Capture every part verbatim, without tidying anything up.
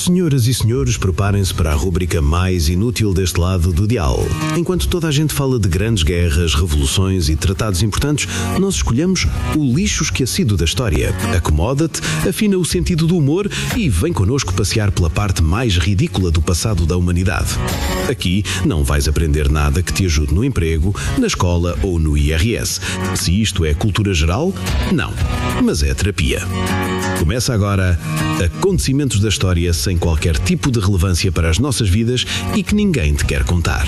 Senhoras e senhores, preparem-se para a rúbrica mais inútil deste lado do dial. Enquanto toda a gente fala de grandes guerras, revoluções e tratados importantes, nós escolhemos o lixo esquecido da história. Acomoda-te, afina o sentido do humor e vem connosco passear pela parte mais ridícula do passado da humanidade. Aqui não vais aprender nada que te ajude no emprego, na escola ou no I R S. Se isto é cultura geral, não, mas é terapia. Começa agora Acontecimentos da História sem qualquer tipo de relevância para as nossas vidas e que ninguém te quer contar.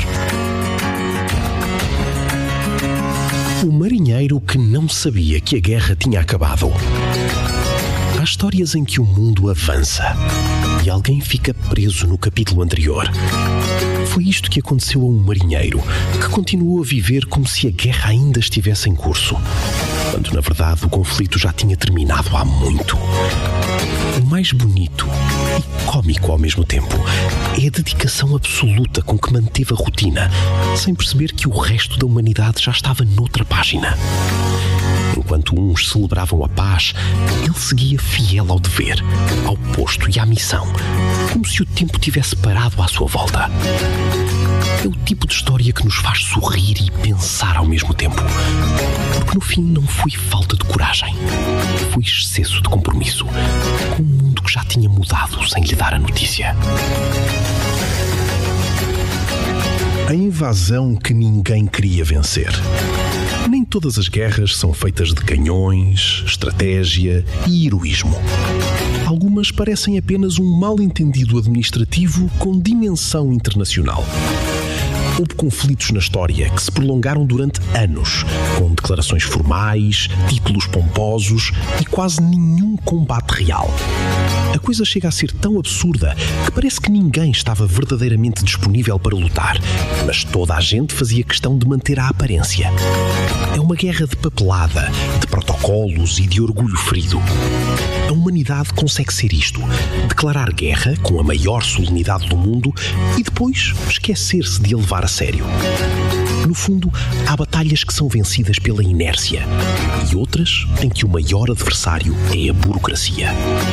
O marinheiro que não sabia que a guerra tinha acabado. Há histórias em que o mundo avança e alguém fica preso no capítulo anterior. Foi isto que aconteceu a um marinheiro que continuou a viver como se a guerra ainda estivesse em curso, quando na verdade o conflito já tinha terminado há muito. O mais bonito e cómico ao mesmo tempo é a dedicação absoluta com que manteve a rotina, sem perceber que o resto da humanidade já estava noutra página. Enquanto uns celebravam a paz, ele seguia fiel ao dever, ao posto e à missão, como se o tempo tivesse parado à sua volta. É o tipo de história que nos faz sorrir e pensar ao mesmo tempo. Porque no fim não foi falta de coragem, foi excesso de compromisso com um mundo que já tinha mudado sem lhe dar a notícia. A invasão que ninguém queria vencer. Nem todas as guerras são feitas de canhões, estratégia e heroísmo. Algumas parecem apenas um mal-entendido administrativo com dimensão internacional. Houve conflitos na história que se prolongaram durante anos, com declarações formais, títulos pomposos e quase nenhum combate real. A coisa chega a ser tão absurda que parece que ninguém estava verdadeiramente disponível para lutar, mas toda a gente fazia questão de manter a aparência. É uma guerra de papelada, de protocolos e de orgulho ferido. A humanidade consegue ser isto: declarar guerra com a maior solenidade do mundo e depois esquecer-se de a levar a sério. No fundo, há batalhas que são vencidas pela inércia e outras em que o maior adversário é a burocracia.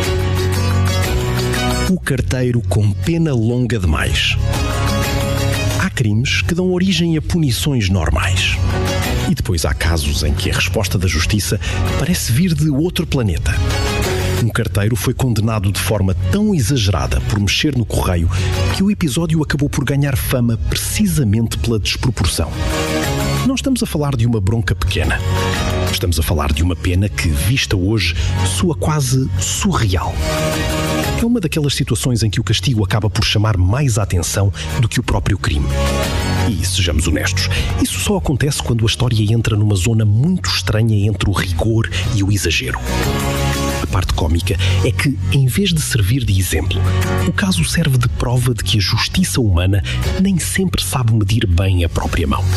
O carteiro com pena longa demais. Há crimes que dão origem a punições normais. E depois há casos em que a resposta da justiça parece vir de outro planeta. Um carteiro foi condenado de forma tão exagerada por mexer no correio que o episódio acabou por ganhar fama precisamente pela desproporção. Não estamos a falar de uma bronca pequena. Estamos a falar de uma pena que, vista hoje, soa quase surreal. É uma daquelas situações em que o castigo acaba por chamar mais a atenção do que o próprio crime. E, sejamos honestos, isso só acontece quando a história entra numa zona muito estranha entre o rigor e o exagero. A parte cómica é que, em vez de servir de exemplo, o caso serve de prova de que a justiça humana nem sempre sabe medir bem a própria mão.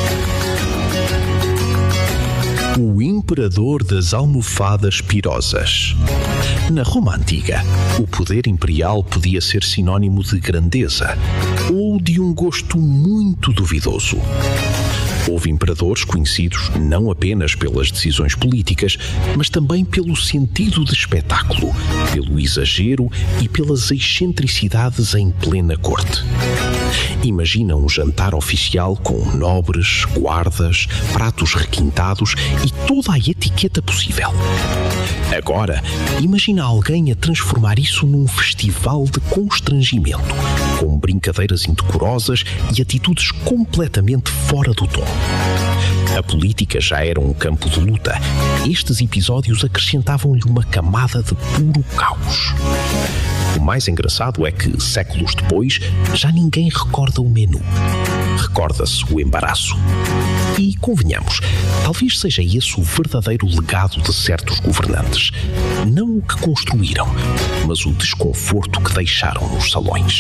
O imperador das almofadas pirosas. Na Roma Antiga, o poder imperial podia ser sinónimo de grandeza ou de um gosto muito duvidoso. Houve imperadores conhecidos não apenas pelas decisões políticas, mas também pelo sentido de espetáculo, pelo exagero e pelas excentricidades em plena corte. Imagina um jantar oficial com nobres, guardas, pratos requintados e toda a etiqueta possível. Agora, imagina alguém a transformar isso num festival de constrangimento, com brincadeiras indecorosas e atitudes completamente fora do tom. A política já era um campo de luta. Estes episódios acrescentavam-lhe uma camada de puro caos. O mais engraçado é que, séculos depois, já ninguém recorda o menu. Recorda-se o embaraço. E, convenhamos, talvez seja esse o verdadeiro legado de certos governantes. Não o que construíram, mas o desconforto que deixaram nos salões.